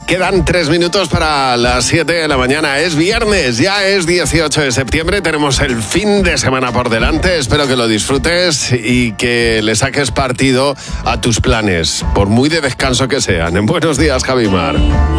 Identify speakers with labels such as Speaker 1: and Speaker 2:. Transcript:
Speaker 1: Quedan 3 minutos para las 7 de la mañana. Es viernes, ya es 18 de septiembre. Tenemos el fin de semana por delante. Espero que lo disfrutes y que le saques partido a tus planes, por muy de descanso que sean. En Buenos Días, Javimar.